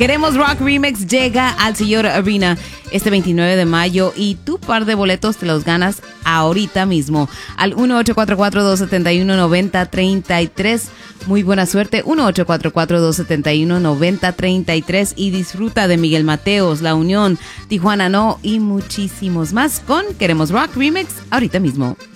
Queremos Rock Remix llega al Señor Arena este 29 de mayo y tu par de boletos te los ganas ahorita mismo al 1-844-271-9033. Muy buena suerte, 1-844-271-9033 y disfruta de Miguel Mateos, La Unión, Tijuana No y muchísimos más con Queremos Rock Remix ahorita mismo.